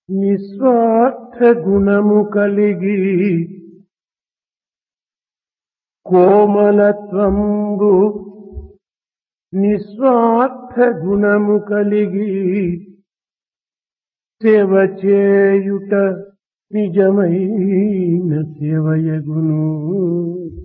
నిస్వార్థ గుణము కలిగి కోమలత్వంబు నిస్వార్థ గుణము కలిగి సేవ చేయుట నిజమైన సేవయగును.